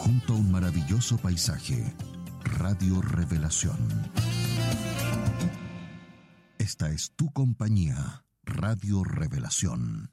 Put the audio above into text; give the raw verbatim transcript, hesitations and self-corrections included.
Junto a un maravilloso paisaje, Radio Revelación. Esta es tu compañía, Radio Revelación.